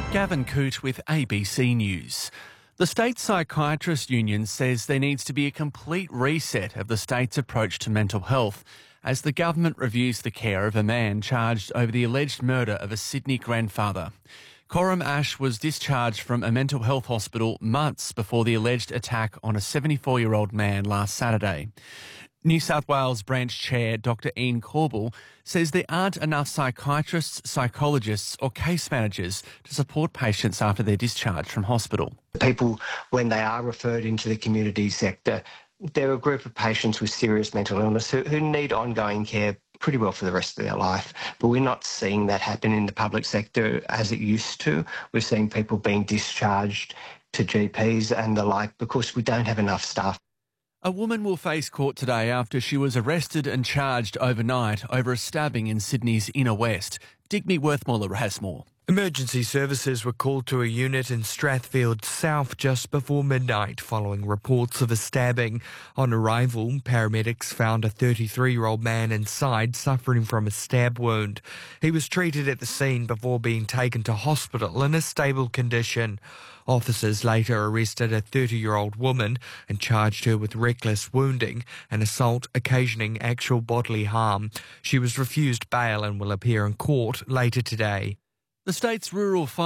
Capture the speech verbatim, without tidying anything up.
Gavin Coote with A B C News. The State Psychiatrists Union says there needs to be a complete reset of the state's approach to mental health as the government reviews the care of a man charged over the alleged murder of a Sydney grandfather. Coram Ash was discharged from a mental health hospital months before the alleged attack on a seventy-four-year-old man last Saturday. New South Wales Branch Chair Doctor Ian Corbell says there aren't enough psychiatrists, psychologists or case managers to support patients after they're discharged from hospital. People, when they are referred into the community sector, they're a group of patients with serious mental illness who, who need ongoing care pretty well for the rest of their life. But we're not seeing that happen in the public sector as it used to. We're seeing people being discharged to G Ps and the like because we don't have enough staff. A woman will face court today after she was arrested and charged overnight over a stabbing in Sydney's inner west. Digby Worthmuller has more. Emergency services were called to a unit in Strathfield South just before midnight following reports of a stabbing. On arrival, paramedics found a thirty-three-year-old man inside suffering from a stab wound. He was treated at the scene before being taken to hospital in a stable condition. Officers later arrested a thirty-year-old woman and charged her with reckless wounding and assault occasioning actual bodily harm. She was refused bail and will appear in court later today. The state's rural